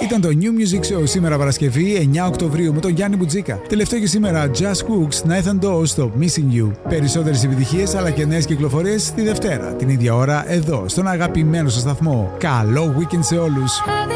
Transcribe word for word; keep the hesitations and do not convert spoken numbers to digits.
Ήταν το New Music Show σήμερα Παρασκευή εννιά Οκτωβρίου με τον Γιάννη Μπουτζίκα. Τελευταίο και σήμερα Just Cooks, Nathan Doe στο Missing You. Περισσότερες επιτυχίες αλλά και νέες κυκλοφορίες τη Δευτέρα, την ίδια ώρα εδώ στον αγαπημένο σας σταθμό. Καλό weekend σε όλους!